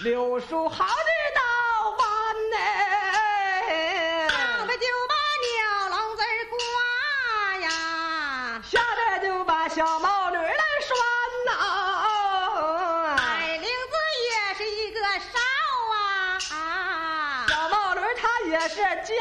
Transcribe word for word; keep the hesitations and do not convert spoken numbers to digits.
柳树好的到晚呢， 上来就把鸟笼子挂呀， 下来就把小毛驴来拴呐。 矮领子也是一个哨啊， 小毛驴它也是